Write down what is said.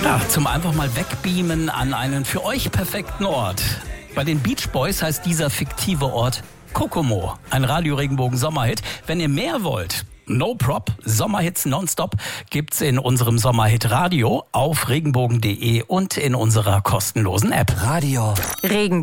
Ja, zum einfach mal wegbeamen an einen für euch perfekten Ort. Bei den Beach Boys heißt dieser fiktive Ort Kokomo. Ein Radio-Regenbogen-Sommerhit. Wenn ihr mehr wollt, no prop, Sommerhits nonstop gibt's in unserem Sommerhit Radio auf regenbogen.de und in unserer kostenlosen App. Radio Regenbogen.